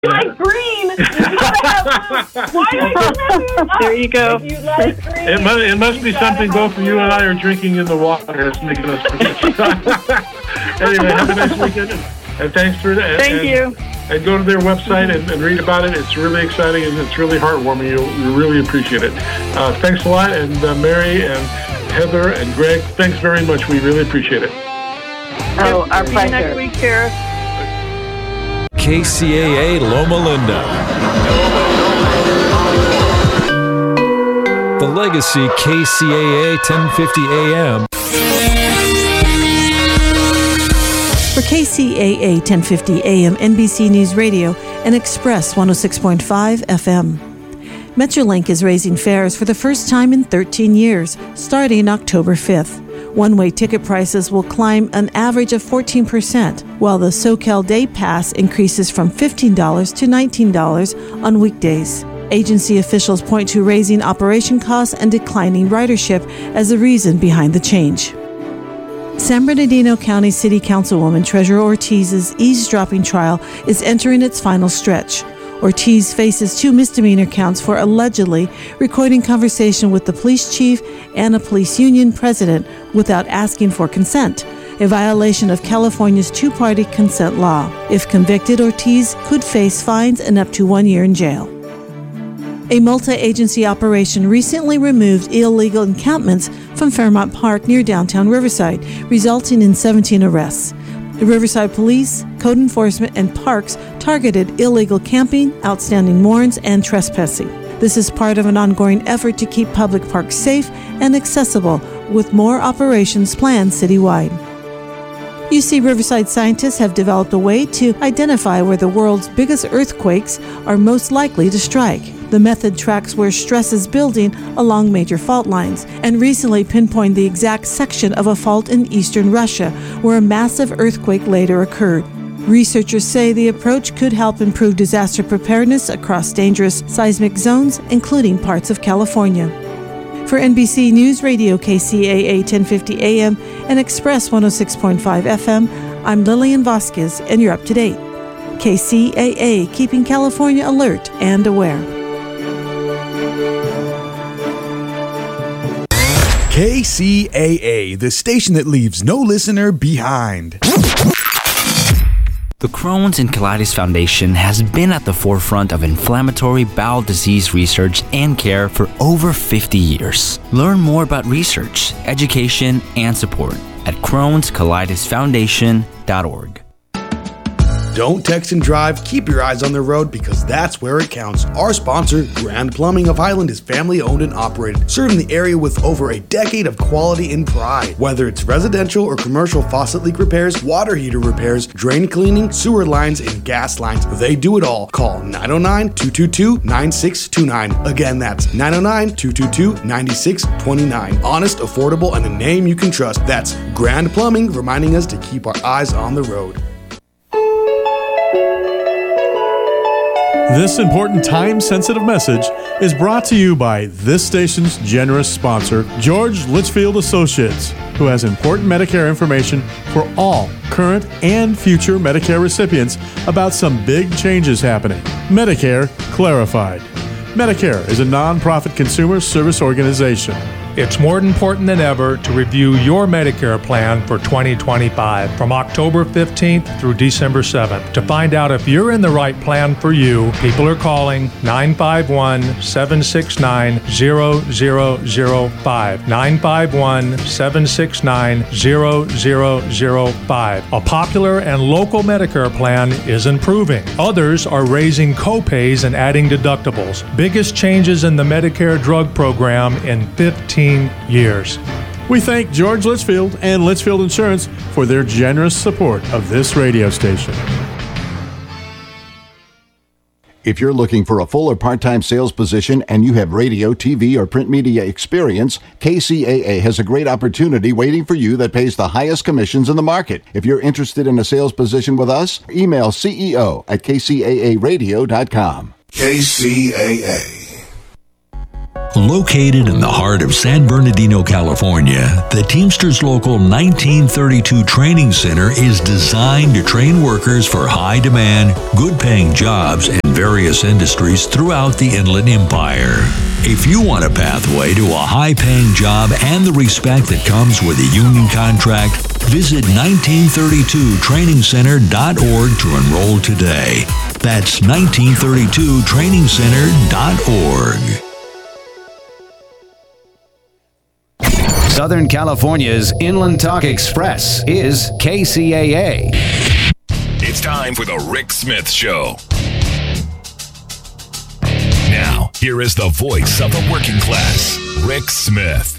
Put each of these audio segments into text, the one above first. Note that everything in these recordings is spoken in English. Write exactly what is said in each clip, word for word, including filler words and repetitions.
like green. You gotta have, why do you have There you go. If you like green, It must, it must be you gotta something have both of you and I are drinking in the water that's making us forget. Anyway, have a nice weekend. And thanks for that. Thank and, you. And go to their website and, and read about it. It's really exciting and it's really heartwarming. You'll, you'll really appreciate it. Uh, thanks a lot. And uh, Mary and Heather and Greg, thanks very much. We really appreciate it. Oh, our pleasure. See you next week, Sheriff. K C A A Loma Linda. The Legacy K C A A ten fifty A M. For K C A A ten fifty A M, N B C News Radio, and Express one oh six point five F M. Metrolink is raising fares for the first time in thirteen years, starting October fifth. One-way ticket prices will climb an average of fourteen percent, while the SoCal Day Pass increases from fifteen dollars to nineteen dollars on weekdays. Agency officials point to raising operation costs and declining ridership as the reason behind the change. San Bernardino County City Councilwoman Treasurer Ortiz's eavesdropping trial is entering its final stretch. Ortiz faces two misdemeanor counts for allegedly recording conversation with the police chief and a police union president without asking for consent, a violation of California's two-party consent law. If convicted, Ortiz could face fines and up to one year in jail. A multi-agency operation recently removed illegal encampments from Fairmount Park near downtown Riverside, resulting in seventeen arrests. The Riverside Police, Code Enforcement, and Parks targeted illegal camping, outstanding warrants, and trespassing. This is part of an ongoing effort to keep public parks safe and accessible, with more operations planned citywide. U C Riverside scientists have developed a way to identify where the world's biggest earthquakes are most likely to strike. The method tracks where stress is building along major fault lines and recently pinpointed the exact section of a fault in eastern Russia where a massive earthquake later occurred. Researchers say the approach could help improve disaster preparedness across dangerous seismic zones, including parts of California. For N B C News Radio, K C A A ten fifty A M, and Express one oh six point five F M, I'm Lillian Vasquez, and you're up to date. K C A A, keeping California alert and aware. K C A A, the station that leaves no listener behind. The Crohn's and Colitis Foundation has been at the forefront of inflammatory bowel disease research and care for over fifty years. Learn more about research, education, and support at crohns colitis foundation dot org. Don't text and drive. Keep your eyes on the road because that's where it counts. Our sponsor, Grand Plumbing of Highland, is family-owned and operated, serving the area with over a decade of quality and pride. Whether it's residential or commercial faucet leak repairs, water heater repairs, drain cleaning, sewer lines, and gas lines, they do it all. Call nine oh nine, two two two, nine six two nine. Again, that's nine oh nine, two two two, nine six two nine. Honest, affordable, and a name you can trust. That's Grand Plumbing, reminding us to keep our eyes on the road. This important time-sensitive message is brought to you by this station's generous sponsor, George Litchfield Associates, who has important Medicare information for all current and future Medicare recipients about some big changes happening. Medicare Clarified. Medicare is a nonprofit consumer service organization. It's more important than ever to review your Medicare plan for twenty twenty-five from October fifteenth through December seventh. To find out if you're in the right plan for you, people are calling nine five one, seven six nine, zero zero zero five. nine five one, seven six nine, zero zero zero five. A popular and local Medicare plan is improving. Others are raising copays and adding deductibles. Biggest changes in the Medicare drug program in fifteen years. We thank George Litchfield and Litchfield Insurance for their generous support of this radio station. If you're looking for a full or part-time sales position and you have radio, T V, or print media experience, K C A A has a great opportunity waiting for you that pays the highest commissions in the market. If you're interested in a sales position with us, email C E O at K C A A radio dot com. K C A A. Located in the heart of San Bernardino, California, the Teamsters Local nineteen thirty-two Training Center is designed to train workers for high-demand, good-paying jobs in various industries throughout the Inland Empire. If you want a pathway to a high-paying job and the respect that comes with a union contract, visit nineteen thirty-two training center dot org to enroll today. That's nineteen thirty-two training center dot org. Southern California's Inland Talk Express is K C A A. It's time for the Rick Smith Show. Now, here is the voice of the working class, Rick Smith.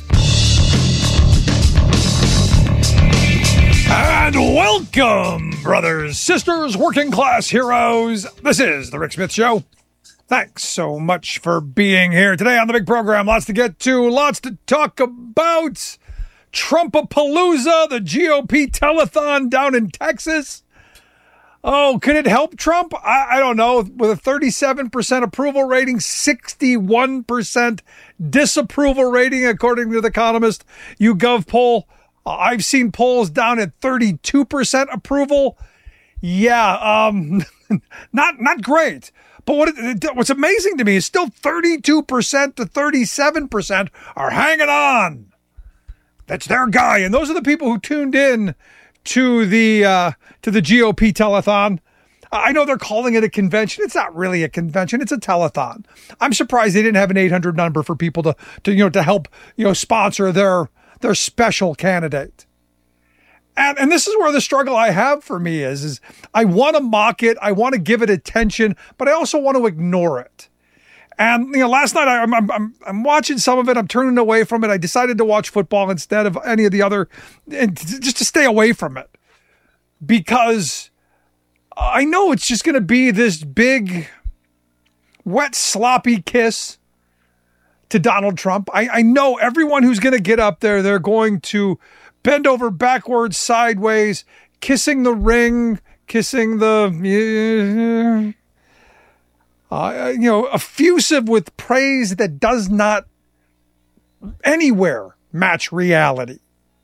And welcome, brothers, sisters, working class heroes. This is the Rick Smith Show. Thanks so much for being here today on the big program. Lots to get to, lots to talk about. Trumpapalooza, the G O P telethon down in Texas. Oh, could it help Trump? I, I don't know. With a thirty-seven percent approval rating, sixty-one percent disapproval rating, according to The Economist YouGov poll. Uh, I've seen polls down at thirty-two percent approval. Yeah, um, not not great. But what it, what's amazing to me is still thirty-two percent to thirty-seven percent are hanging on. That's their guy. And those are the people who tuned in to the uh, to the G O P telethon. I know they're calling it a convention. It's not really a convention. It's a telethon. I'm surprised they didn't have an eight hundred number for people to, to you know, to help, you know, sponsor their their special candidate. And and this is where the struggle I have for me is, is I want to mock it. I want to give it attention, but I also want to ignore it. And, you know, last night I, I'm, I'm, I'm watching some of it. I'm turning away from it. I decided to watch football instead of any of the other, and just to stay away from it, because I know it's just going to be this big, wet, sloppy kiss to Donald Trump. I, I know everyone who's going to get up there, they're going to bend over backwards, sideways, kissing the ring, kissing the, uh, you know, effusive with praise that does not anywhere match reality.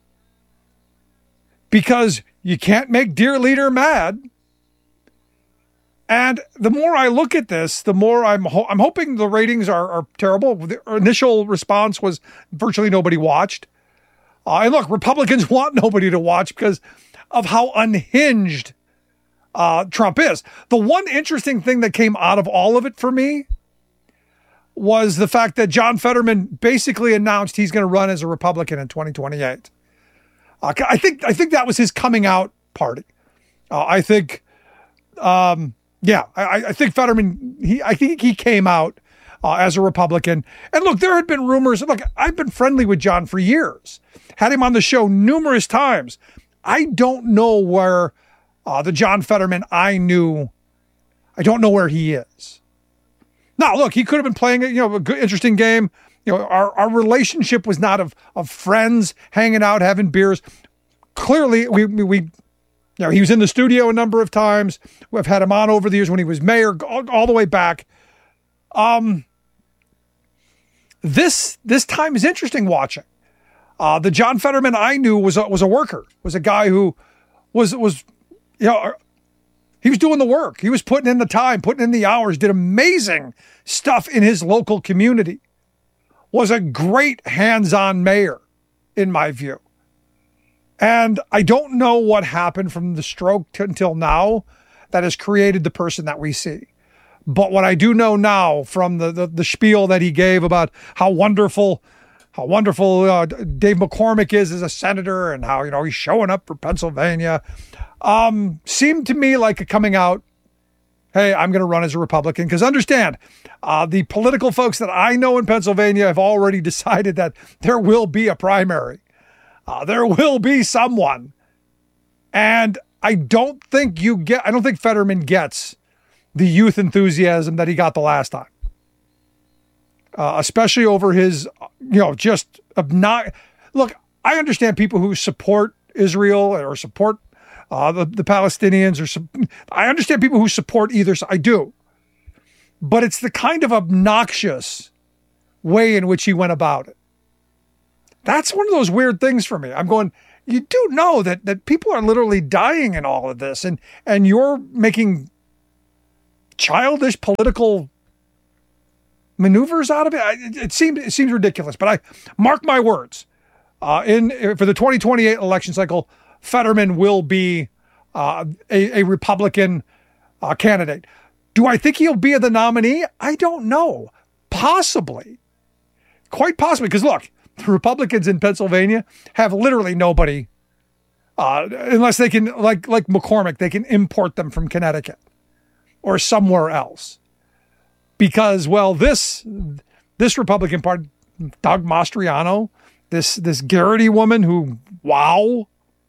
Because you can't make dear leader mad. And the more I look at this, the more I'm ho- I'm hoping the ratings are, are terrible. The initial response was virtually nobody watched. Uh, and look, Republicans want nobody to watch because of how unhinged uh, Trump is. The one interesting thing that came out of all of it for me was the fact that John Fetterman basically announced he's going to run as a Republican in twenty twenty-eight. Uh, I think I think that was his coming out party. Uh, I think, um, yeah, I, I think Fetterman. He I think he came out uh, as a Republican. And look, there had been rumors. Look, I've been friendly with John for years. Had him on the show numerous times. I don't know where uh, the John Fetterman I knew, I don't know where he is. Now, look, he could have been playing you know, a good, interesting game. You know, our, our relationship was not of, of friends hanging out, having beers. Clearly, we, we, we, you know, he was in the studio a number of times. We've had him on over the years when he was mayor, all, all the way back. Um, this, this time is interesting watching. Uh, the John Fetterman I knew was a, was a worker, was a guy who was, was, you know, he was doing the work. He was putting in the time, putting in the hours, did amazing stuff in his local community, was a great hands-on mayor, in my view. And I don't know what happened from the stroke to, until now that has created the person that we see. But what I do know now from the, the, the spiel that he gave about how wonderful How wonderful uh, Dave McCormick is as a senator and how, you know, he's showing up for Pennsylvania, um, seemed to me like a coming out, hey, I'm going to run as a Republican. Because understand, uh, the political folks that I know in Pennsylvania have already decided that there will be a primary. Uh, there will be someone. And I don't think you get, I don't think Fetterman gets the youth enthusiasm that he got the last time. Uh, especially over his, you know, just obnoxious. Look, I understand people who support Israel or support uh, the, the Palestinians, or su- I understand people who support either side. I do. But it's the kind of obnoxious way in which he went about it. That's one of those weird things for me. I'm going, you do know that that people are literally dying in all of this, and and you're making childish political maneuvers out of it. It, it seems it seems ridiculous, but I mark my words. Uh, in for the twenty twenty-eight election cycle, Fetterman will be uh, a, a Republican uh, candidate. Do I think he'll be the nominee? I don't know. Possibly. Quite possibly. Because look, the Republicans in Pennsylvania have literally nobody, uh, unless they can, like like McCormick, they can import them from Connecticut or somewhere else. Because, well, this this Republican Party, Doug Mastriano, this this Garrity woman who, wow.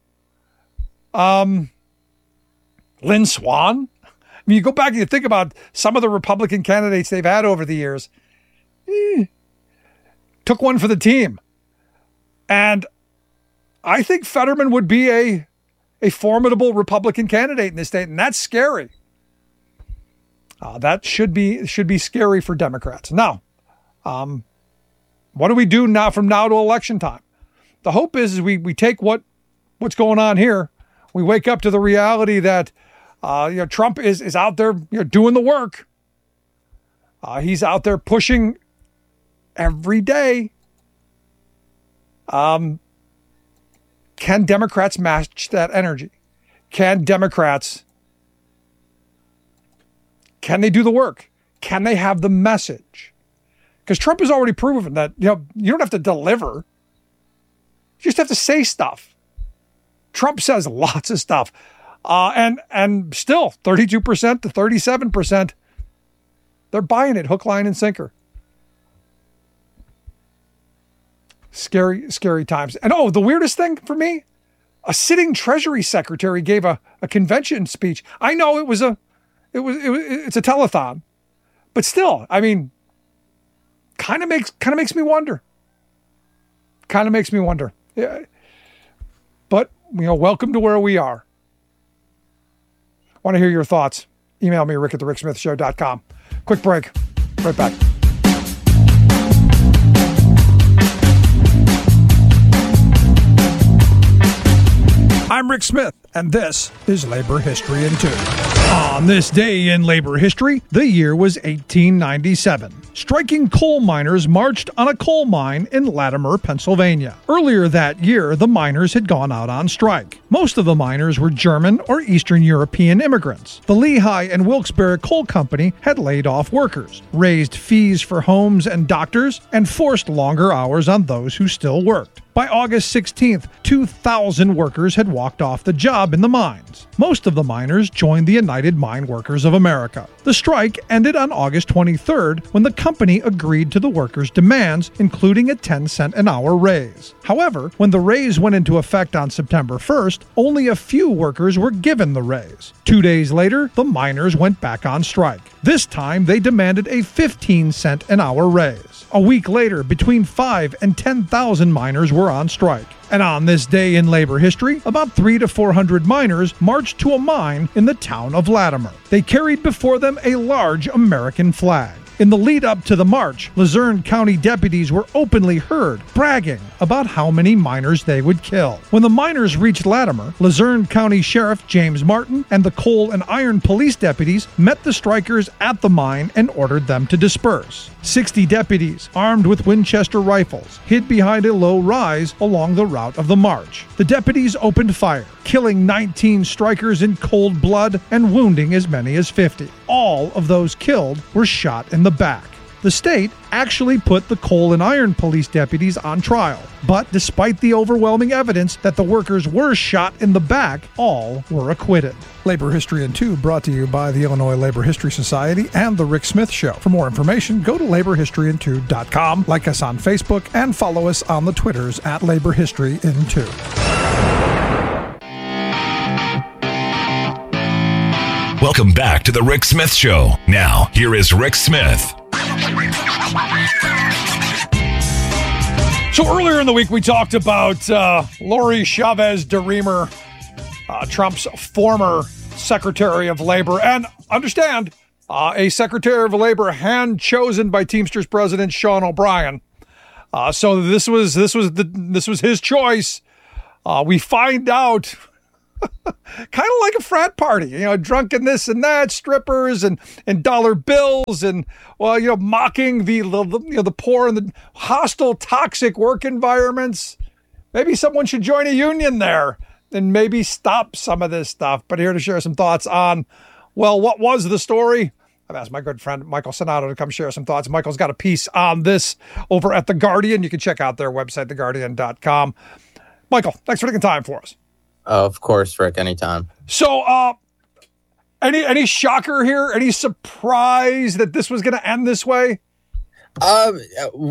Um, Lynn Swan. I mean, you go back and you think about some of the Republican candidates they've had over the years. Eh, took one for the team. And I think Fetterman would be a, a formidable Republican candidate in this state, and that's scary. Uh, that should be should be scary for Democrats. Now, um, what do we do now from now to election time? The hope is, is we we take what what's going on here. We wake up to the reality that uh, you know Trump is is out there you know, doing the work. Uh, he's out there pushing every day. Um, can Democrats match that energy? Can Democrats, can they do the work? Can they have the message? Because Trump has already proven that you know you don't have to deliver. You just have to say stuff. Trump says lots of stuff. Uh, and and still, thirty-two percent to thirty-seven percent, they're buying it hook, line, and sinker. Scary, scary times. And oh, the weirdest thing for me, a sitting Treasury Secretary gave a, a convention speech. I know it was a, it was, it was it's a telethon, but still, I mean, kind of makes kind of makes me wonder. Kind of makes me wonder. Yeah. But you know, welcome to where we are. Want to hear your thoughts? Email me, rick at the rick smith show dot com. Quick break. Right back. I'm Rick Smith, and this is Labor History in Two. On this day in labor history, the year was eighteen ninety-seven. Striking coal miners marched on a coal mine in Latimer, Pennsylvania. Earlier that year, the miners had gone out on strike. Most of the miners were German or Eastern European immigrants. The Lehigh and Wilkes-Barre Coal Company had laid off workers, raised fees for homes and doctors, and forced longer hours on those who still worked. By August sixteenth, two thousand workers had walked off the job in the mines. Most of the miners joined the United Mine Workers of America. The strike ended on August twenty-third when the company agreed to the workers' demands, including a ten cent an hour raise. However, when the raise went into effect on September first, only a few workers were given the raise. Two days later, the miners went back on strike. This time, they demanded a fifteen cent an hour raise. A week later, between five and ten thousand miners were on strike. And on this day in labor history, about three to four hundred miners marched to a mine in the town of Latimer. They carried before them a large American flag. In the lead up to the march, Luzerne County deputies were openly heard bragging about how many miners they would kill. When the miners reached Latimer, Luzerne County Sheriff James Martin and the Coal and Iron Police deputies met the strikers at the mine and ordered them to disperse. Sixty deputies, armed with Winchester rifles, hid behind a low rise along the route of the march. The deputies opened fire, killing nineteen strikers in cold blood and wounding as many as fifty. All of those killed were shot in the back. The state actually put the Coal and Iron Police deputies on trial, but despite the overwhelming evidence that the workers were shot in the back, all were acquitted. Labor History in Two brought to you by the Illinois Labor History Society and The Rick Smith Show. For more information, go to labor history in two dot com, like us on Facebook, and follow us on the Twitters at Labor History in Two. Welcome back to The Rick Smith Show. Now, here is Rick Smith. So earlier in the week, we talked about uh, Lori Chavez DeRemer, uh, Trump's former Secretary of Labor. And understand, uh, a Secretary of Labor hand chosen by Teamsters President Sean O'Brien. Uh, so this was this was the this was his choice. Uh, we find out kind of like a frat party, you know, drunken this and that, strippers and, and dollar bills and, well, you know, mocking the, the you know the poor and the hostile, toxic work environments. Maybe someone should join a union there and maybe stop some of this stuff. But here to share some thoughts on, well, what was the story? I've asked my good friend Michael Sonato to come share some thoughts. Michael's got a piece on this over at The Guardian. You can check out their website, the guardian dot com. Michael, thanks for taking time for us. Uh, of course, Rick, anytime. So, uh, any any shocker here? Any surprise that this was going to end this way? Um,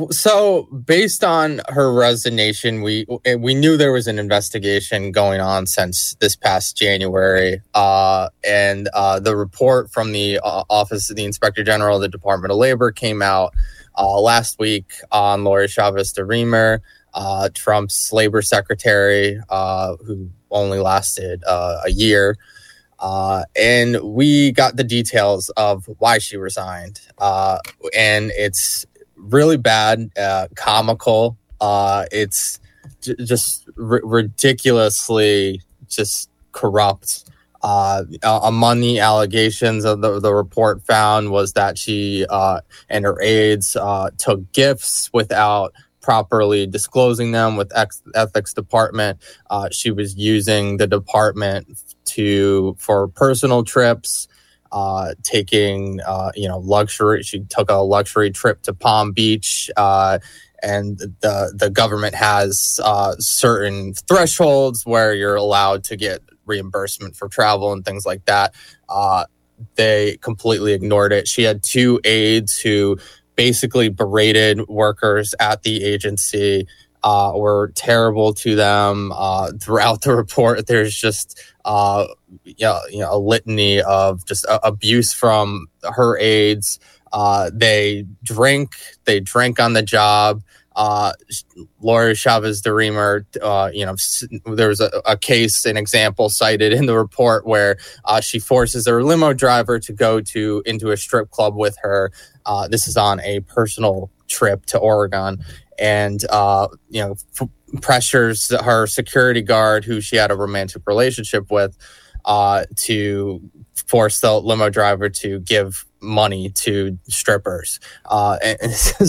so based on her resignation, we we knew there was an investigation going on since this past January. Uh, and uh, the report from the uh, Office of the Inspector General of the Department of Labor came out uh, last week on Lori Chavez de Remer, uh, Trump's labor secretary, uh, who only lasted uh, a year. Uh, and we got the details of why she resigned. Uh, and it's really bad, uh, comical. Uh, it's j- just r- ridiculously just corrupt. Uh, among the allegations of the, the report found was that she uh, and her aides uh, took gifts without properly disclosing them with ex- ethics department. Uh, she was using the department to for personal trips, uh, taking uh, you know luxury. She took a luxury trip to Palm Beach, uh, and the the government has uh, certain thresholds where you're allowed to get reimbursement for travel and things like that. Uh, they completely ignored it. She had two aides who basically berated workers at the agency, uh, were terrible to them. Uh, throughout the report, there's just uh, you know, you know, a litany of just uh, abuse from her aides. Uh, they drink, they drank on the job. Uh, Lori Chavez de Remer, uh, you know, there was a, a case, an example cited in the report where uh, she forces her limo driver to go to into a strip club with her. Uh, this is on a personal trip to Oregon, and uh, you know, f- pressures her security guard, who she had a romantic relationship with, uh, to force the limo driver to give money to strippers. Uh, and,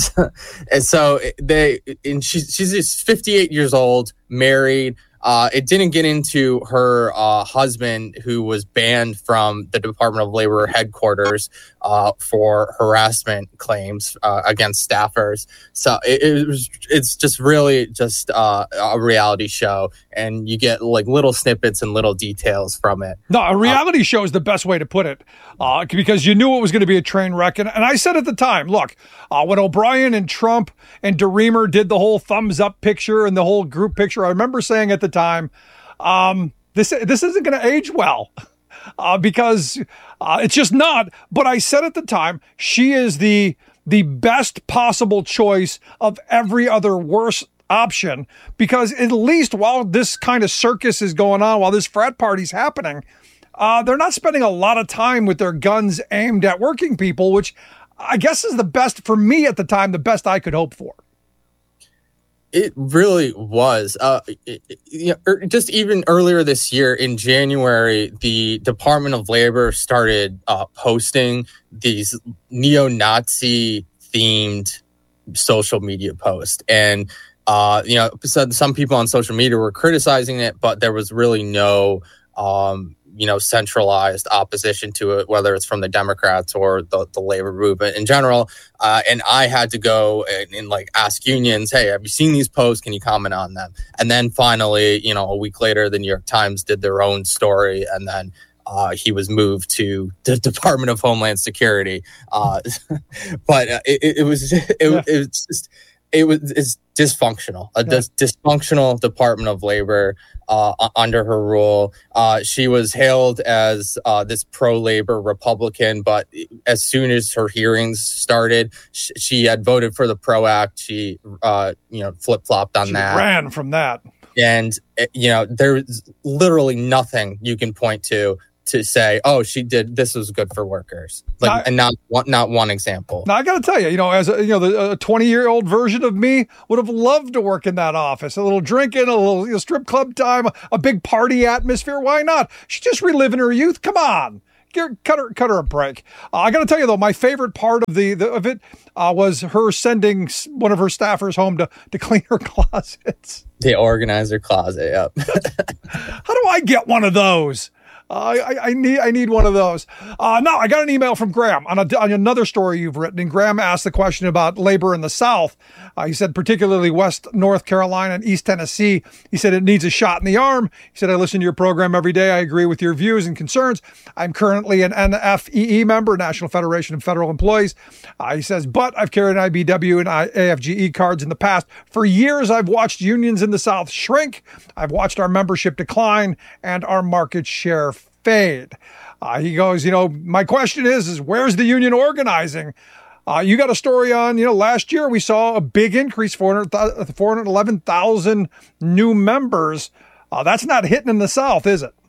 and so they, and she, she's just fifty-eight years old, married. Uh, it didn't get into her uh, husband, who was banned from the Department of Labor headquarters uh, for harassment claims uh, against staffers. So it, it was, it's just really just uh, a reality show, and you get like little snippets and little details from it. No, a reality uh, show is the best way to put it, uh, because you knew it was going to be a train wreck. And, and I said at the time, look, uh, when O'Brien and Trump and de Remer did the whole thumbs up picture and the whole group picture, I remember saying at the time, um, this this isn't going to age well, uh, because uh, it's just not. But I said at the time, she is the the best possible choice of every other worse option, because at least while this kind of circus is going on, while this frat party's happening, uh, they're not spending a lot of time with their guns aimed at working people, which I guess is the best, for me at the time, the best I could hope for. It really was. Uh, it, it, you know, just even earlier this year in January, the Department of Labor started uh, posting these neo-Nazi themed social media posts. And, uh, you know, so some people on social media were criticizing it, but there was really no, um, you know, centralized opposition to it, whether it's from the Democrats or the, the labor movement in general. Uh, and I had to go and, and like ask unions, hey, have you seen these posts? Can you comment on them? And then finally, you know, a week later, the New York Times did their own story, and then uh, he was moved to the Department of Homeland Security. Uh, but uh, it, it was it, yeah. it was just it was it's dysfunctional, a yeah. dis- dysfunctional Department of Labor. Uh, under her rule, uh, she was hailed as uh, this pro-labor Republican, but as soon as her hearings started, sh- she had voted for the PRO Act. She, uh, you know, flip-flopped on she that. Ran from that, and you know, there's literally nothing you can point to to say, oh, she did, this was good for workers. Like, now, and not one, not one example. Now, I got to tell you, you know, as a, you know, the twenty-year-old version of me would have loved to work in that office. A little drinking, a little you know, strip club time, a big party atmosphere. Why not? She's just reliving her youth. Come on. Cut her, cut her a break. Uh, I got to tell you, though, my favorite part of the, the of it uh, was her sending one of her staffers home to, to clean her closets. The organizer closet, yep. How do I get one of those? Uh, I, I need I need one of those. Uh, now, I got an email from Graham on, a, on another story you've written, and Graham asked the question about labor in the South. Uh, he said, particularly West North Carolina and East Tennessee. He said it needs a shot in the arm. He said, I listen to your program every day. I agree with your views and concerns. I'm currently an N F E E member, National Federation of Federal Employees. Uh, he says, but I've carried I B W and A F G E cards in the past. For years, I've watched unions in the South shrink. I've watched our membership decline and our market share fade. Uh, he goes, you know, my question is, is where's the union organizing? Uh, you got a story on, you know, last year we saw a big increase, four hundred eleven thousand new members. Uh, that's not hitting in the South, is it?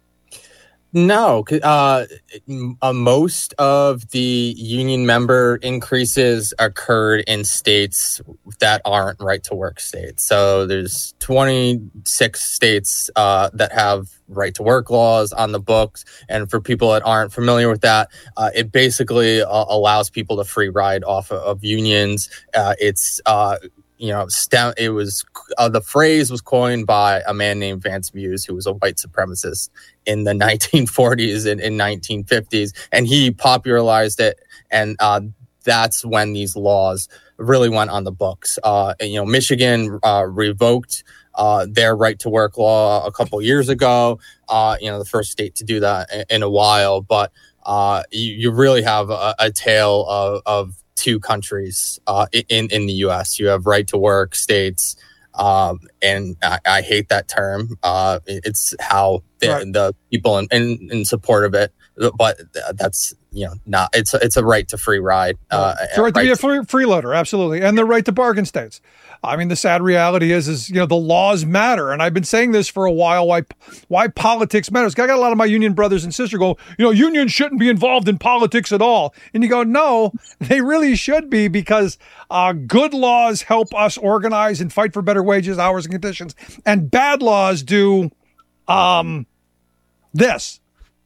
No, uh, uh, most of the union member increases occurred in states that aren't right to work states. So there's twenty-six states uh, that have right to work laws on the books. And for people that aren't familiar with that, uh, it basically uh, allows people to free ride off of, of unions. Uh, it's uh, You know, stem, it was uh, the phrase was coined by a man named Vance Muse, who was a white supremacist in the nineteen forties and in nineteen fifties, and he popularized it. And uh, that's when these laws really went on the books. Uh, and, you know, Michigan uh, revoked uh, their right to work law a couple years ago. Uh, you know, the first state to do that in, in a while, but uh, you, you really have a, a tale of, of two countries uh, in, in the U S. You have right to work states, um, and I, I hate that term. Uh, it's how the, right. the people in, in, in support of it, but that's, you know, not, it's, it's a right to free ride. Uh, it's a right to right be a free, freeloader, absolutely. And the right to bargain states. I mean, the sad reality is, is, you know, the laws matter. And I've been saying this for a while, why why politics matters. I got a lot of my union brothers and sisters go, you know, unions shouldn't be involved in politics at all. And you go, no, they really should be, because uh, good laws help us organize and fight for better wages, hours, and conditions. And bad laws do um, this.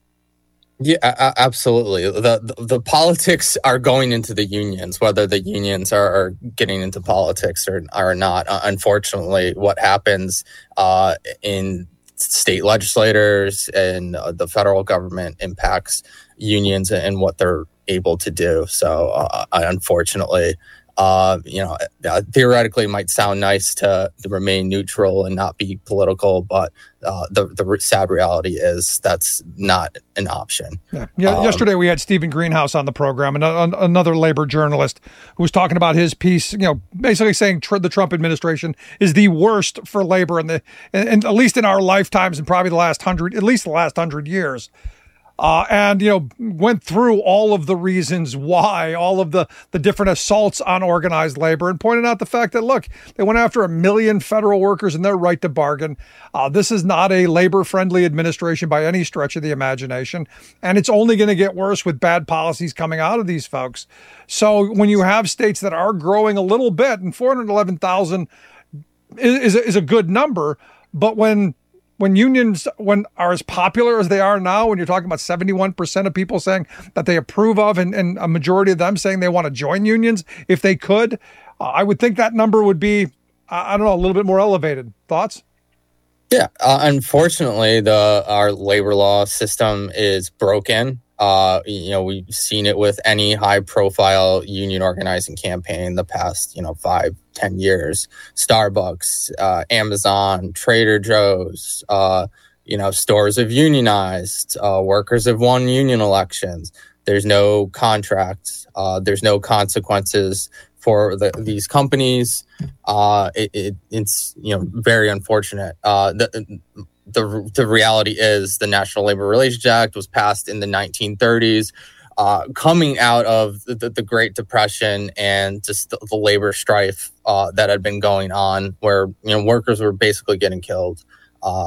Yeah, absolutely. The, the the politics are going into the unions, whether the unions are, are getting into politics or are not. Uh, unfortunately, what happens uh, in state legislators and uh, the federal government impacts unions and what they're able to do. So, uh, unfortunately, uh, you know, uh, theoretically, it might sound nice to, to remain neutral and not be political, but uh, the the sad reality is that's not an option. Yeah. yeah um, yesterday we had Stephen Greenhouse on the program, and a, another labor journalist who was talking about his piece. You know, basically saying tr- the Trump administration is the worst for labor in the, and, and at least in our lifetimes, and probably the last hundred, at least the last hundred years. Uh, and, you know, went through all of the reasons why, all of the, the different assaults on organized labor, and pointed out the fact that, look, they went after a million federal workers and their right to bargain. Uh, this is not a labor-friendly administration by any stretch of the imagination. And it's only going to get worse with bad policies coming out of these folks. So when you have states that are growing a little bit, and four hundred eleven thousand is, is, is a good number, but when When unions when are as popular as they are now, when you're talking about seventy-one percent of people saying that they approve of, and, and a majority of them saying they want to join unions if they could, uh, I would think that number would be, I don't know, a little bit more elevated. Thoughts? Yeah, uh, unfortunately, the our labor law system is broken. Uh, you know, we've seen it with any high-profile union organizing campaign the past, you know, five, ten years. Starbucks, uh, Amazon, Trader Joe's, uh, you know, stores have unionized. Uh, workers have won union elections. There's no contracts. Uh, there's no consequences for the, these companies. Uh, it, it, it's, you know, very unfortunate. Uh, the, The the reality is the National Labor Relations Act was passed in the nineteen thirties, uh, coming out of the, the Great Depression and just the, the labor strife uh, that had been going on, where, you know, workers were basically getting killed. Uh,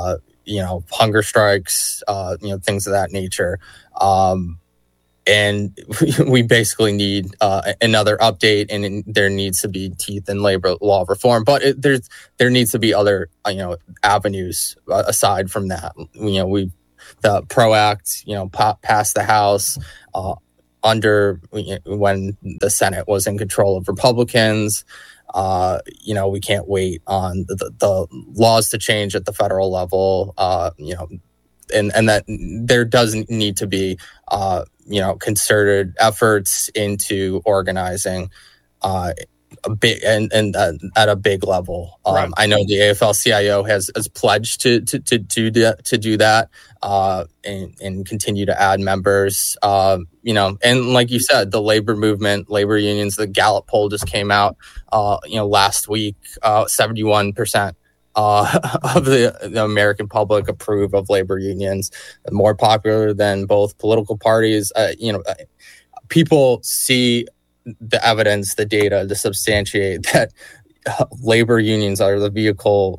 you know, hunger strikes, uh, you know, things of that nature. Um, and we basically need uh, another update, and there needs to be teeth in labor law reform. But it, there's there needs to be other, you know, avenues aside from that. You know, we the PRO Act, you know, pa- passed the House uh, under when the Senate was in control of Republicans. Uh, you know, we can't wait on the, the laws to change at the federal level. Uh, you know, and and that there doesn't need to be uh, you know, concerted efforts into organizing uh, a big and, and uh, at a big level. Um, right. I know the A F L C I O has, has pledged to to to do that to do that uh, and and continue to add members. Uh, you know, and like you said, the labor movement, labor unions. The Gallup poll just came out. Uh, you know, last week, uh, seventy-one percent. Uh, of the, the American public approve of labor unions, more popular than both political parties. Uh, you know, people see the evidence, the data to substantiate that uh, labor unions are the vehicle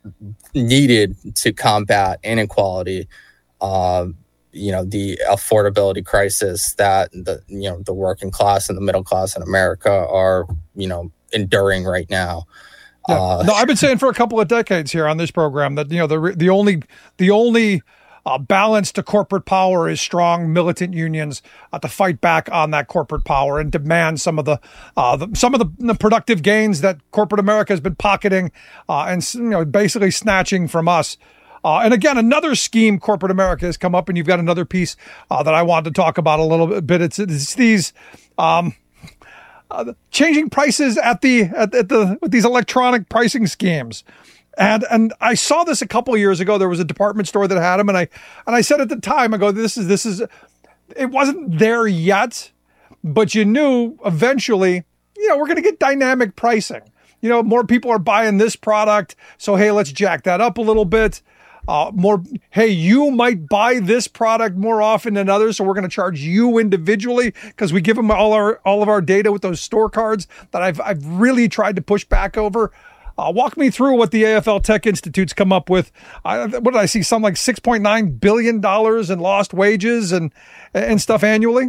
needed to combat inequality. Uh, you know, the affordability crisis that the you know the working class and the middle class in America are you know enduring right now. Yeah. Uh, no, I've been saying for a couple of decades here on this program that you know the the only the only uh, balance to corporate power is strong militant unions uh, to fight back on that corporate power and demand some of the, uh, the some of the, the productive gains that corporate America has been pocketing uh, and you know basically snatching from us. Uh, and again, another scheme corporate America has come up, and you've got another piece uh, that I wanted to talk about a little bit. It's, it's these. Um, Uh, changing prices at the at, at the with these electronic pricing schemes, and and I saw this a couple of years ago. There was a department store that had them, and I and I said at the time, I go, this is this is, it wasn't there yet, but you knew eventually, you know, we're going to get dynamic pricing. You know, more people are buying this product, so hey, let's jack that up a little bit. Uh, more, hey, you might buy this product more often than others, so we're going to charge you individually because we give them all our all of our data with those store cards that I've I've really tried to push back over. Uh, walk me through what the A F L Tech Institute's come up with. Uh, what did I see? Something like six point nine billion dollars in lost wages and and stuff annually.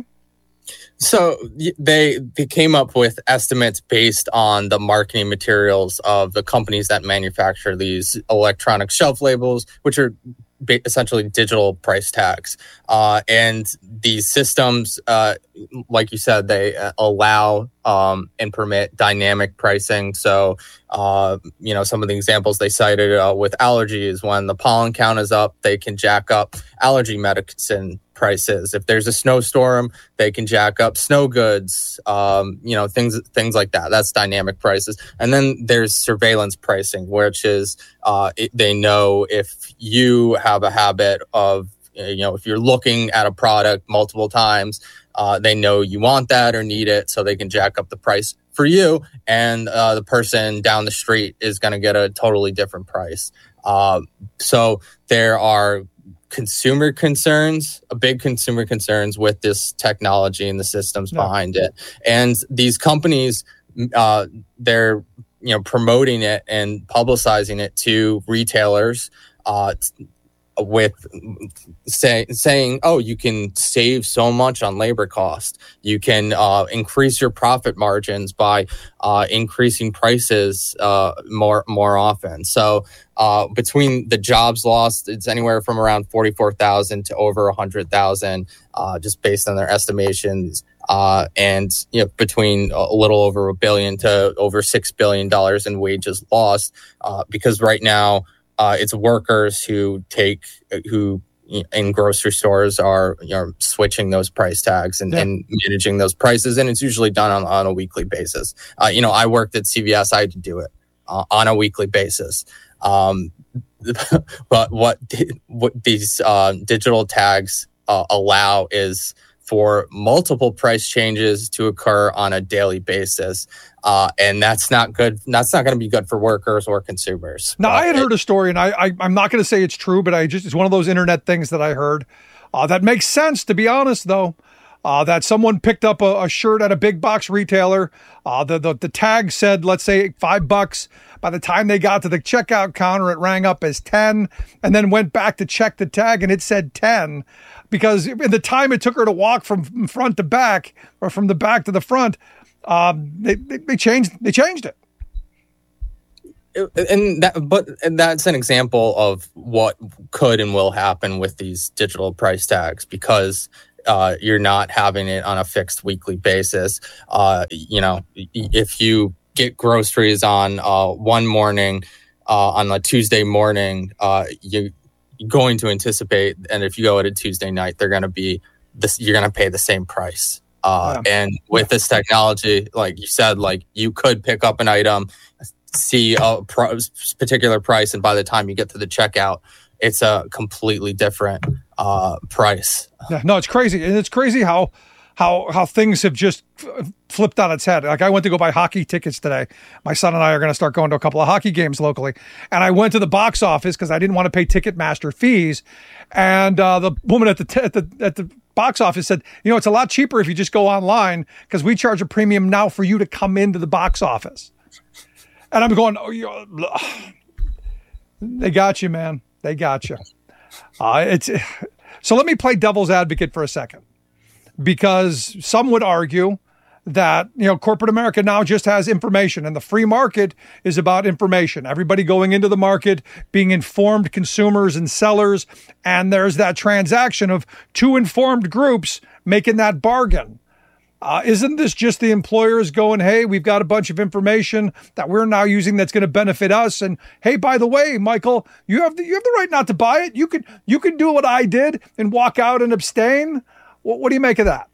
So they they came up with estimates based on the marketing materials of the companies that manufacture these electronic shelf labels, which are ba- essentially digital price tags. Uh, and these systems, uh, like you said, they uh, allow um, and permit dynamic pricing. So, uh, you know, some of the examples they cited uh, with allergy is when the pollen count is up, they can jack up allergy medicine prices. If there's a snowstorm, they can jack up snow goods, um, you know, things things like that. That's dynamic prices. And then there's surveillance pricing, which is uh, it, they know if you have a habit of, you know, if you're looking at a product multiple times, uh, they know you want that or need it, so they can jack up the price for you. And uh, the person down the street is going to get a totally different price. Uh, so there are consumer concerns, a big consumer concerns with this technology and the systems yeah. behind it. And these companies, uh, they're, you know, promoting it and publicizing it to retailers, uh, with say, saying, oh, you can save so much on labor cost. You can uh, increase your profit margins by uh, increasing prices uh, more more often. So uh, between the jobs lost, it's anywhere from around forty-four thousand to over one hundred thousand, uh, just based on their estimations. Uh, and you know, between a little over a billion to over six billion dollars in wages lost, uh, because right now, Uh, it's workers who take, who in grocery stores are, you know, switching those price tags and, yeah. and managing those prices. And it's usually done on, on a weekly basis. Uh, you know, I worked at C V S. I had to do it uh, on a weekly basis. Um, but what, what these uh, digital tags uh, allow is for multiple price changes to occur on a daily basis. Uh, and that's not good. That's not going to be good for workers or consumers. Now, I had heard a story, and I, I, I'm not going to say it's true, but I just it's one of those internet things that I heard uh, that makes sense, to be honest, though. uh, that someone picked up a, a shirt at a big box retailer. Uh, the, the the tag said, let's say five bucks. By the time they got to the checkout counter, it rang up as ten, and then went back to check the tag, and it said ten, because in the time it took her to walk from front to back, or from the back to the front, um, they, they they changed they changed it. And that, but and that's an example of what could and will happen with these digital price tags, because uh, you're not having it on a fixed weekly basis. Uh, you know, if you get groceries on uh, one morning, uh, on a Tuesday morning, uh, you, you're going to anticipate, and if you go at a Tuesday night, they're going to be this. You're going to pay the same price. Uh, yeah. And with this technology, like you said, like you could pick up an item, see a pro- particular price, and by the time you get to the checkout, it's a completely different uh, price. Yeah, no, it's crazy, and it's crazy how how how things have just f- flipped on its head. Like I went to go buy hockey tickets today. My son and I are going to start going to a couple of hockey games locally, and I went to the box office because I didn't want to pay Ticketmaster fees, and uh, the woman at the t- at the at the box office said, you know, it's a lot cheaper if you just go online because we charge a premium now for you to come into the box office. And I'm going, oh, you, they got you, man. They got you. Uh, it's so let me play devil's advocate for a second, because some would argue that, you know, corporate America now just has information, and the free market is about information. Everybody going into the market, being informed consumers and sellers, and there's that transaction of two informed groups making that bargain. Uh, isn't this just the employers going, hey, we've got a bunch of information that we're now using that's going to benefit us, and hey, by the way, Michael, you have the you have the right not to buy it. You can you can do what I did and walk out and abstain. What, what do you make of that?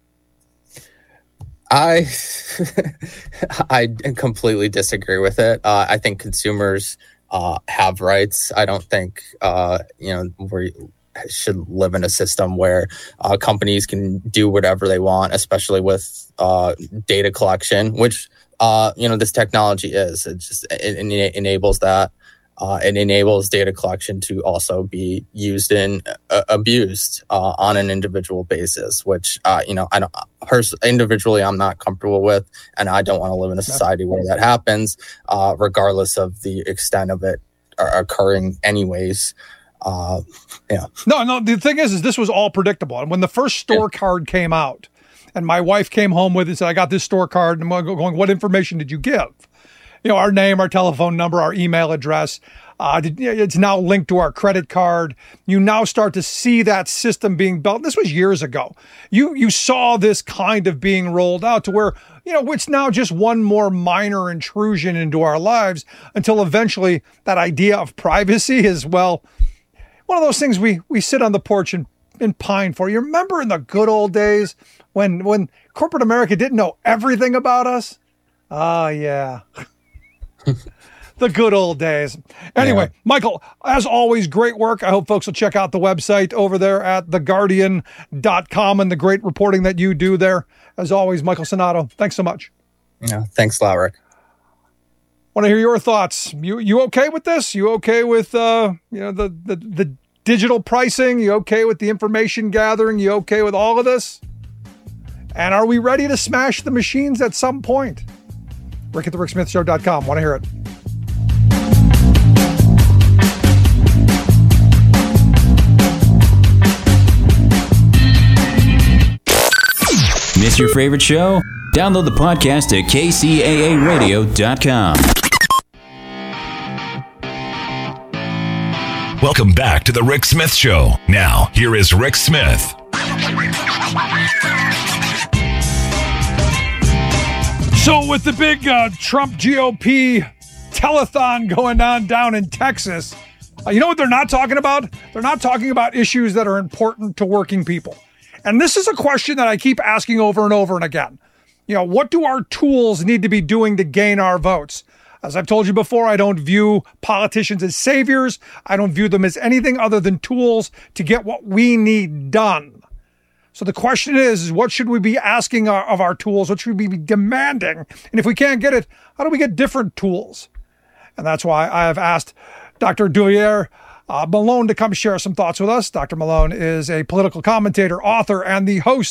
I I completely disagree with it. Uh, I think consumers uh, have rights. I don't think uh, you know we should live in a system where uh, companies can do whatever they want, especially with uh, data collection, which uh, you know this technology is. It just it, it enables that. Uh, it enables data collection to also be used and uh, abused uh, on an individual basis, which uh, you know I don't pers- individually I'm not comfortable with, and I don't want to live in a society where that happens, uh, regardless of the extent of it uh, occurring, anyways. Uh, yeah. No, no. The thing is, is this was all predictable, and when the first store yeah. card came out, and my wife came home with it and said, "I got this store card," and I'm going, "What information did you give?" You know, our name, our telephone number, our email address. Uh, it's now linked to our credit card. You now start to see that system being built. This was years ago. You you saw this kind of being rolled out to where, you know, it's now just one more minor intrusion into our lives until eventually that idea of privacy is, well, one of those things we we sit on the porch and, and pine for. You remember in the good old days when when corporate America didn't know everything about us? Ah, yeah. The good old days. Anyway, yeah. Michael, as always, great work. I hope folks will check out the website over there at the guardian dot com and the great reporting that you do there. As always, Michael Sonato, thanks so much. Yeah, thanks a lot, Rick. Want to hear your thoughts. You you okay with this? You okay with uh you know the, the, the digital pricing? You okay with the information gathering? You okay with all of this? And are we ready to smash the machines at some point? Rick at the Rick Smith Show dot com. Want to hear it. Miss your favorite show? Download the podcast at K C A A radio dot com. Welcome back to the Rick Smith Show. Now, here is Rick Smith. So with the big uh, Trump G O P telethon going on down in Texas, uh, you know what they're not talking about? They're not talking about issues that are important to working people. And this is a question that I keep asking over and over and again. You know, what do our tools need to be doing to gain our votes? As I've told you before, I don't view politicians as saviors. I don't view them as anything other than tools to get what we need done. So the question is, is what should we be asking our, of our tools? What should we be demanding? And if we can't get it, how do we get different tools? And that's why I have asked Doctor Dwyer uh, Malone to come share some thoughts with us. Doctor Malone is a political commentator, author, and the host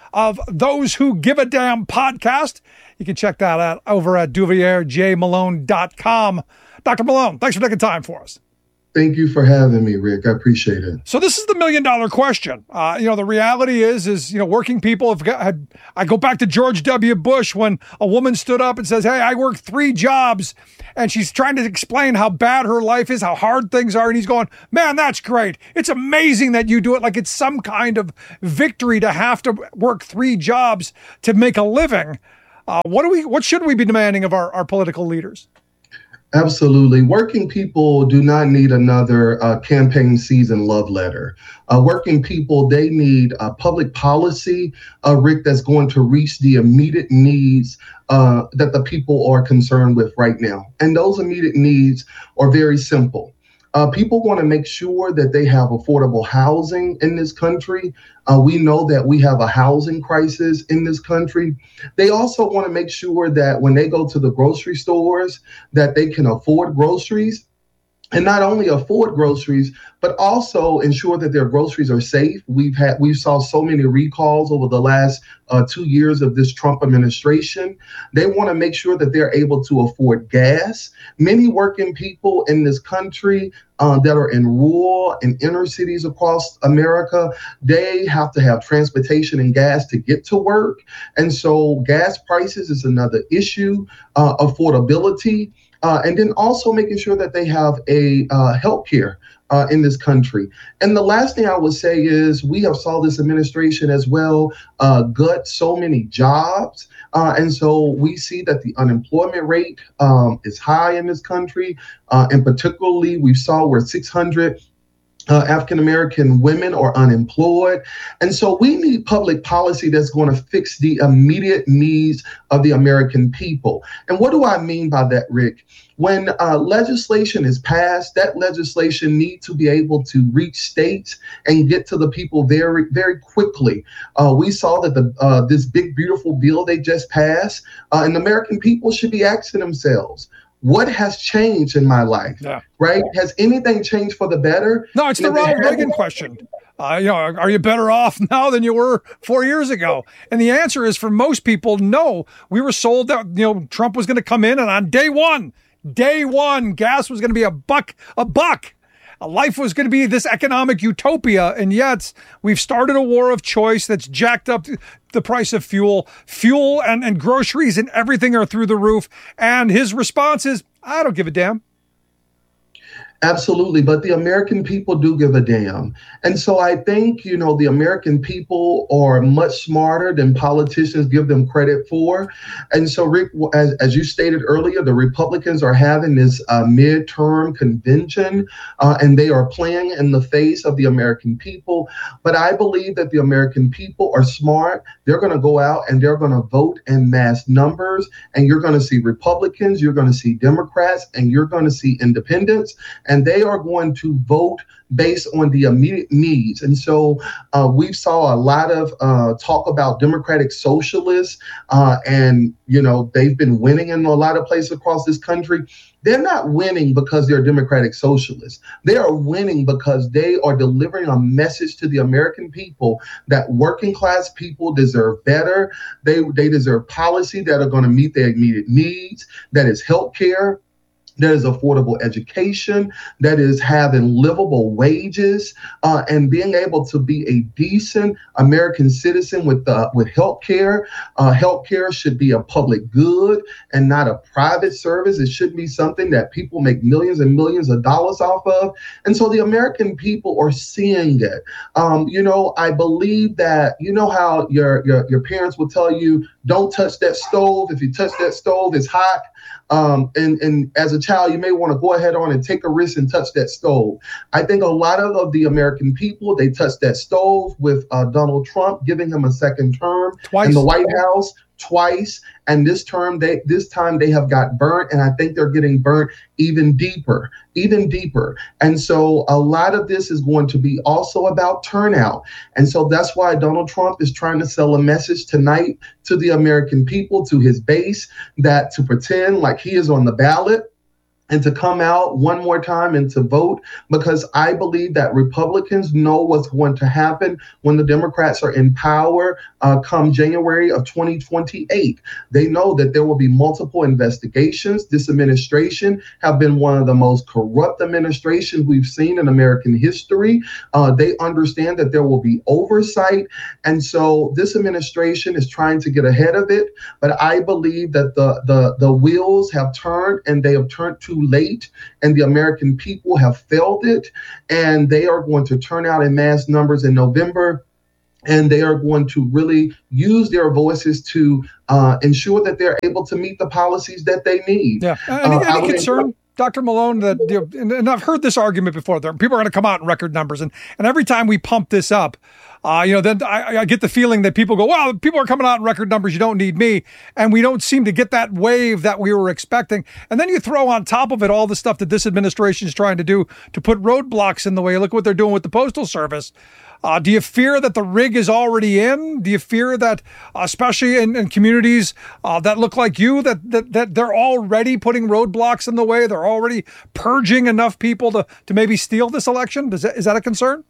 of Those Who Give a Damn podcast. You can check that out over at duvier j malone dot com. Doctor Malone, thanks for taking time for us. Thank you for having me, Rick. I appreciate it. So this is the million dollar question. Uh, you know, the reality is, is, you know, working people have got, had, I go back to George W. Bush when a woman stood up and says, hey, I work three jobs, and she's trying to explain how bad her life is, how hard things are. And he's going, man, that's great. It's amazing that you do it. Like it's some kind of victory to have to work three jobs to make a living. Uh, what do we, what should we be demanding of our, our political leaders? Absolutely. Working people do not need another uh, campaign season love letter. Uh, working people, they need uh, public policy, uh, Rick, that's going to reach the immediate needs uh, that the people are concerned with right now. And those immediate needs are very simple. Uh, people want to make sure that they have affordable housing in this country. Uh, we know that we have a housing crisis in this country. They also want to make sure that when they go to the grocery stores, that they can afford groceries. And not only afford groceries, but also ensure that their groceries are safe. We've had, we saw so many recalls over the last uh, two years of this Trump administration. They want to make sure that they're able to afford gas. Many working people in this country uh, that are in rural and inner cities across America, they have to have transportation and gas to get to work. And so gas prices is another issue, uh, affordability. Uh, and then also making sure that they have a uh, health care uh, in this country. And the last thing I would say is we have saw this administration as well uh, gut so many jobs. Uh, and so we see that the unemployment rate um, is high in this country. Uh, and particularly we saw where six hundred Uh, African-American women are unemployed. And so we need public policy that's going to fix the immediate needs of the American people. And what do I mean by that, Rick? When uh, legislation is passed, that legislation needs to be able to reach states and get to the people very, very quickly. Uh, we saw that the uh, this big, beautiful bill they just passed, uh, and the American people should be asking themselves, what has changed in my life, yeah. right? Has anything changed for the better? No, it's the Ronald Reagan question. Uh, you know, are you better off now than you were four years ago? And the answer is for most people, no. We were sold that, you know, Trump was going to come in and on day one, day one, gas was going to be a buck, a buck. Life was going to be this economic utopia, and yet we've started a war of choice that's jacked up the price of fuel. Fuel and, and groceries and everything are through the roof. And his response is, I don't give a damn. Absolutely. But the American people do give a damn. And so I think, you know, the American people are much smarter than politicians give them credit for. And so, Rick, as, as you stated earlier, the Republicans are having this uh, midterm convention, uh, and they are playing in the face of the American people. But I believe that the American people are smart. They're going to go out and they're going to vote in mass numbers. And you're going to see Republicans, you're going to see Democrats, and you're going to see independents. And they are going to vote based on the immediate needs. And so uh, we saw a lot of uh, talk about democratic socialists, uh, and, you know, they've been winning in a lot of places across this country. They're not winning because they're democratic socialists. They are winning because they are delivering a message to the American people that working class people deserve better. They, they deserve policy that are going to meet their immediate needs, that is health care, that is affordable education, that is having livable wages, uh, and being able to be a decent American citizen with uh, with health care. Uh, health care should be a public good and not a private service. It should be something that people make millions and millions of dollars off of. And so the American people are seeing it. Um, you know, I believe that, you know how your, your, your parents will tell you, don't touch that stove. If you touch that stove, it's hot. Um, and, and as a child, you may want to go ahead on and take a risk and touch that stove. I think a lot of, of the American people, they touched that stove with uh, Donald Trump giving him a second term Twice. in the White House. Twice, and this term they this time they have got burnt, and I think they're getting burnt even deeper, even deeper. And so a lot of this is going to be also about turnout. And so that's why Donald Trump is trying to sell a message tonight to the American people, to his base, that to pretend like he is on the ballot and to come out one more time and to vote, because I believe that Republicans know what's going to happen when the Democrats are in power uh, come January of twenty twenty-eight. They know that there will be multiple investigations. This administration have been one of the most corrupt administrations we've seen in American history. Uh, they understand that there will be oversight. And so this administration is trying to get ahead of it. But I believe that the, the, the wheels have turned, and they have turned too late, and the American people have felt it, and they are going to turn out in mass numbers in November, and they are going to really use their voices to uh, ensure that they're able to meet the policies that they need. Yeah. Any, uh, any concern, Doctor Malone, that you know, and, and I've heard this argument before, that people are going to come out in record numbers, and, and every time we pump this up, Uh, you know, then I, I get the feeling that people go, well, people are coming out in record numbers, you don't need me. And we don't seem to get that wave that we were expecting. And then you throw on top of it all the stuff that this administration is trying to do to put roadblocks in the way. Look what they're doing with the Postal Service. Uh, do you fear that the rig is already in? Do you fear that, uh, especially in, in communities uh, that look like you, that, that that they're already putting roadblocks in the way? They're already purging enough people to, to maybe steal this election? Does that, is that a concern?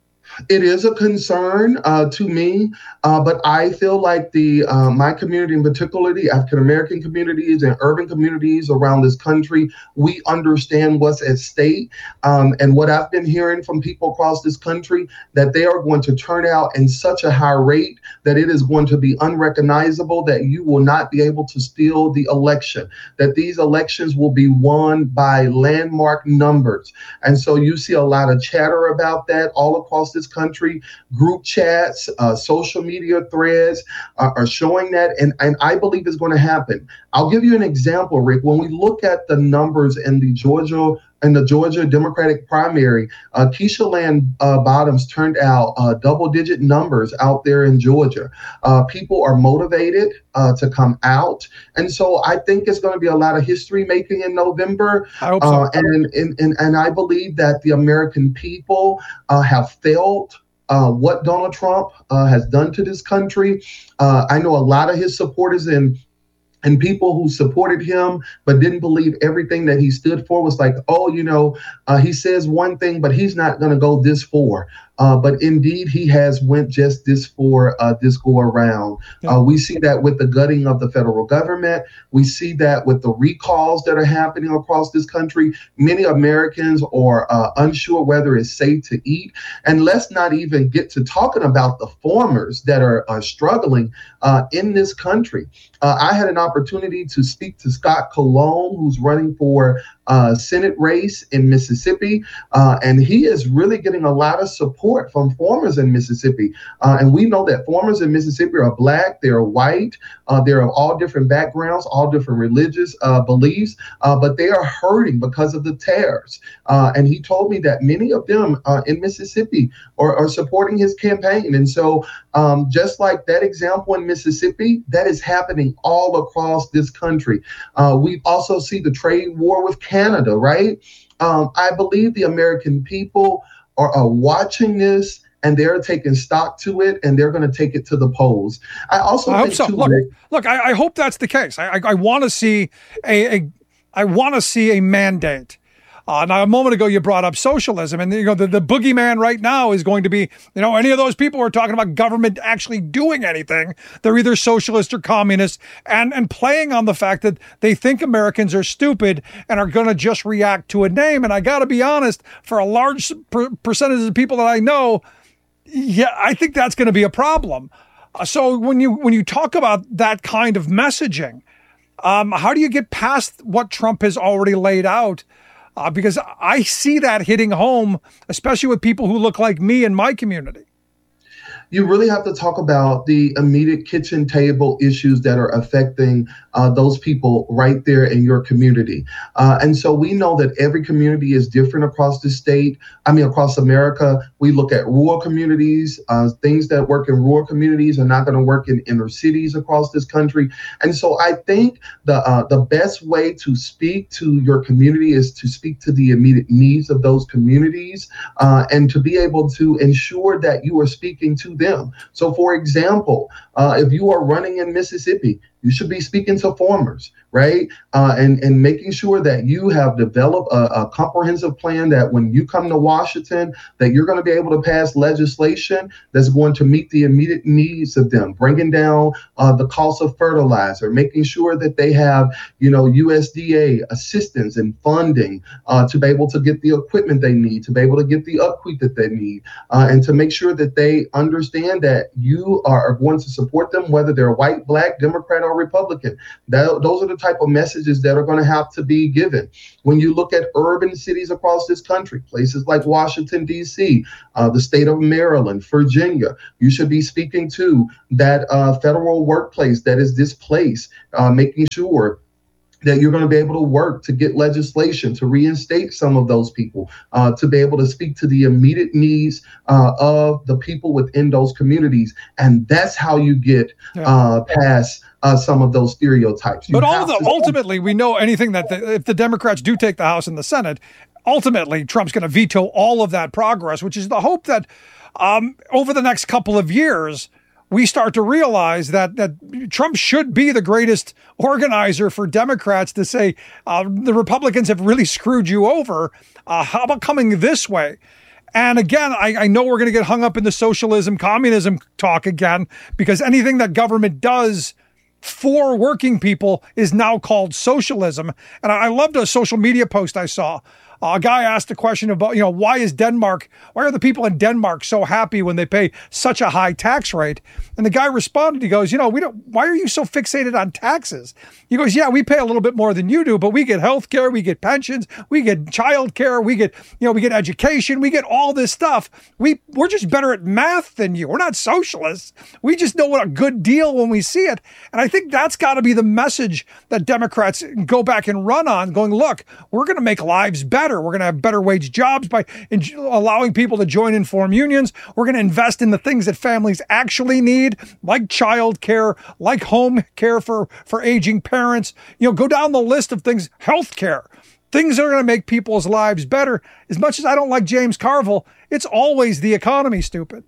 It is a concern uh, to me, uh, but I feel like the uh, my community, in particular, the African American communities and urban communities around this country, we understand what's at stake. Um, and what I've been hearing from people across this country, that they are going to turn out in such a high rate that it is going to be unrecognizable, that you will not be able to steal the election, that these elections will be won by landmark numbers. And so you see a lot of chatter about that all across this country. Group chats, uh, social media threads uh, are showing that, and, and I believe it's going to happen. I'll give you an example, Rick. When we look at the numbers in the Georgia in the Georgia Democratic primary, uh, Keisha Land uh, Bottoms turned out uh, double-digit numbers out there in Georgia. Uh, people are motivated uh, to come out, and so I think it's going to be a lot of history making in November. I hope so. Uh, and, and and and I believe that the American people uh, have felt uh, what Donald Trump uh, has done to this country. Uh, I know a lot of his supporters in. And people who supported him but didn't believe everything that he stood for was like, oh, you know, uh, he says one thing, but he's not going to go this far. Uh, but indeed, he has went just this for uh, this go around. Uh, we see that with the gutting of the federal government. We see that with the recalls that are happening across this country. Many Americans are uh, unsure whether it's safe to eat. And let's not even get to talking about the farmers that are, are struggling uh, in this country. Uh, I had an opportunity to speak to Scott Colon, who's running for uh, Senate race in Mississippi, uh, and he is really getting a lot of support from farmers in Mississippi. Uh, and we know that farmers in Mississippi are Black, they're white, uh, they're of all different backgrounds, all different religious uh, beliefs, uh, but they are hurting because of the tariffs. Uh, and he told me that many of them uh, in Mississippi are, are supporting his campaign. And so um, just like that example in Mississippi, that is happening all across this country. Uh, we also see the trade war with Canada, right? Um, I believe the American people are, are watching this, and they're taking stock to it, and they're going to take it to the polls. I also I think hope so. too, Look, Rick, look I, I hope that's the case. I, I, I want to see a, a I want to see a mandate. Uh, now, a moment ago, you brought up socialism, and you know the, the boogeyman right now is going to be, you know, any of those people who are talking about government actually doing anything. They're either socialist or communist, and and playing on the fact that they think Americans are stupid and are going to just react to a name. And I got to be honest, for a large per- percentage of the people that I know, yeah, I think that's going to be a problem. Uh, so when you when you talk about that kind of messaging, um, how do you get past what Trump has already laid out? Uh, because I see that hitting home, especially with people who look like me in my community. You really have to talk about the immediate kitchen table issues that are affecting uh, those people right there in your community. Uh, and so we know that every community is different across the state. I mean, across America, we look at rural communities. Uh, things that work in rural communities are not going to work in inner cities across this country. And so I think the uh, the best way to speak to your community is to speak to the immediate needs of those communities uh, and to be able to ensure that you are speaking to them. So, for example, uh, if you are running in Mississippi You should be speaking to farmers, right? Uh, and, and making sure that you have developed a, a comprehensive plan that when you come to Washington, that you're going to be able to pass legislation that's going to meet the immediate needs of them, bringing down uh, the cost of fertilizer, making sure that they have, you know, U S D A assistance and funding uh, to be able to get the equipment they need, to be able to get the upkeep that they need, uh, and to make sure that they understand that you are, are going to support them, whether they're white, black, Democrat, or Republican. That, those are the type of messages that are going to have to be given. When you look at urban cities across this country, places like Washington, D C, uh, the state of Maryland, Virginia, you should be speaking to that uh, federal workplace that is displaced, uh, making sure that you're going to be able to work to get legislation to reinstate some of those people, uh, to be able to speak to the immediate needs uh, of the people within those communities. And that's how you get uh, past uh, some of those stereotypes. You but all the, to- ultimately, we know anything that the, if the Democrats do take the House and the Senate, ultimately Trump's going to veto all of that progress, which is the hope that um, over the next couple of years, we start to realize that that Trump should be the greatest organizer for Democrats to say, uh, the Republicans have really screwed you over. Uh, how about coming this way? And again, I, I know we're going to get hung up in the socialism, communism talk again, because anything that government does for working people is now called socialism. And I, I loved a social media post I saw. Uh, a guy asked a question about, you know, why is Denmark, why are the people in Denmark so happy when they pay such a high tax rate? And the guy responded, he goes, you know, we don't, why are you so fixated on taxes? He goes, yeah, we pay a little bit more than you do, but we get health care, we get pensions, we get child care, we get, you know, we get education, we get all this stuff. We, we're just better at math than you. We're not socialists. We just know what a good deal when we see it. And I think that's got to be the message that Democrats go back and run on, going, look, we're going to make lives better. We're going to have better wage jobs by in- allowing people to join and form unions. We're going to invest in the things that families actually need, like child care, like home care for, for aging parents. You know, go down the list of things, health care, things that are going to make people's lives better. As much as I don't like James Carville, it's always the economy, stupid.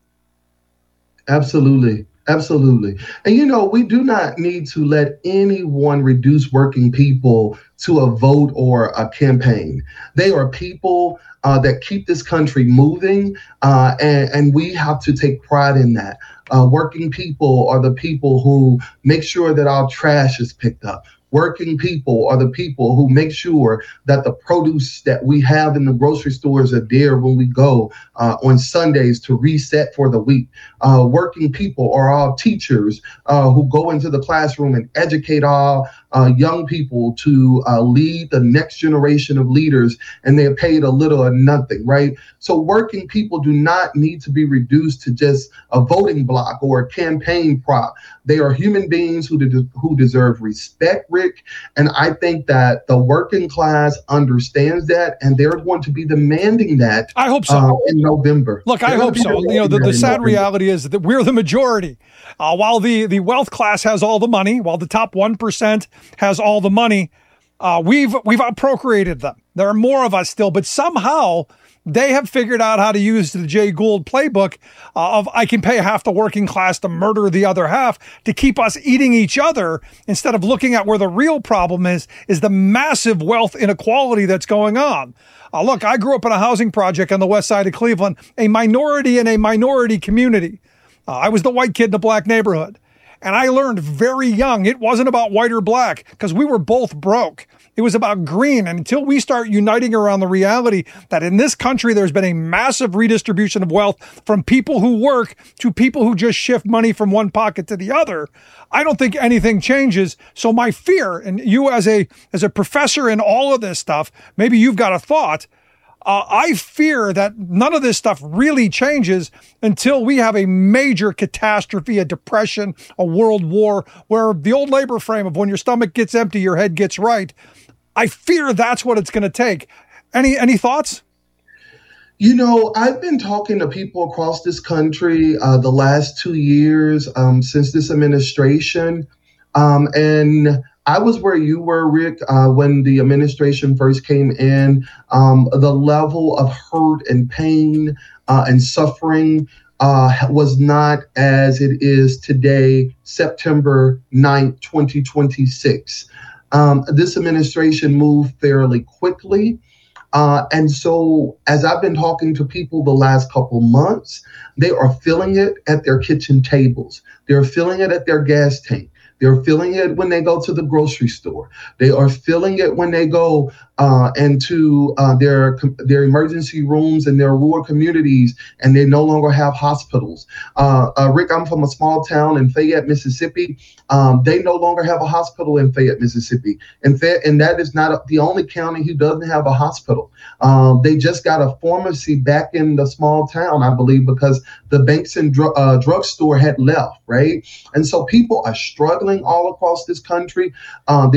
Absolutely. Absolutely. And, you know, we do not need to let anyone reduce working people to a vote or a campaign. They are people uh, that keep this country moving, uh, and, and we have to take pride in that. Uh, working people are the people who make sure that our trash is picked up. Working people are the people who make sure that the produce that we have in the grocery stores are there when we go uh, on Sundays to reset for the week. Uh, working people are our teachers uh, who go into the classroom and educate our uh, young people to uh, lead the next generation of leaders, and they're paid a little or nothing, right? So working people do not need to be reduced to just a voting block or a campaign prop. They are human beings who, de- who deserve respect, Rick. And I think that the working class understands that, and they're going to be demanding that. I hope so. Uh, in November. Look, I hope so. You know, the, the sad reality is that we're the majority. Uh, while the, the wealth class has all the money, while the top one percent has all the money, uh, we've we've outprocreated them. There are more of us still, but somehow they have figured out how to use the Jay Gould playbook uh, of I can pay half the working class to murder the other half to keep us eating each other instead of looking at where the real problem is, is the massive wealth inequality that's going on. Uh, look, I grew up in a housing project on the west side of Cleveland, a minority in a minority community. Uh, I was the white kid in the black neighborhood. And I learned very young, it wasn't about white or black because we were both broke. It was about green. And until we start uniting around the reality that in this country, there's been a massive redistribution of wealth from people who work to people who just shift money from one pocket to the other, I don't think anything changes. So my fear, and you as a, as a professor in all of this stuff, maybe you've got a thought. Uh, I fear that none of this stuff really changes until we have a major catastrophe, a depression, a world war, where the old labor frame of when your stomach gets empty, your head gets right. I fear that's what it's going to take. Any any thoughts? You know, I've been talking to people across this country uh, the last two years um, since this administration, um, and I was where you were, Rick, uh, when the administration first came in. Um, the level of hurt and pain uh, and suffering uh, was not as it is today, September ninth, twenty twenty-six. Um, this administration moved fairly quickly. Uh, and so as I've been talking to people the last couple months, they are feeling it at their kitchen tables. They're feeling it at their gas tank. They're feeling it when they go to the grocery store. They are feeling it when they go uh, into uh, their their emergency rooms in their rural communities, and they no longer have hospitals. Uh, uh, Rick, I'm from a small town in Fayette, Mississippi. Um, they no longer have a hospital in Fayette, Mississippi. And, Fayette, and that is not a, the only county who doesn't have a hospital. Um, they just got a pharmacy back in the small town, I believe, because the banks and dr- uh, drugstore had left, right? And so people are struggling all across this country. Um,